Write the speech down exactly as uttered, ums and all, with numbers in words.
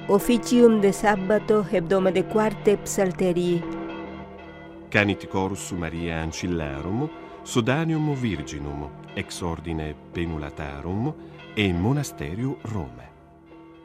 Officium de Sabbato hebdomade quarte psalterii. Canit chorus Maria Ancillarum, Sodanium Virginum, ex ordine Penulatarum e Monasterium Rome.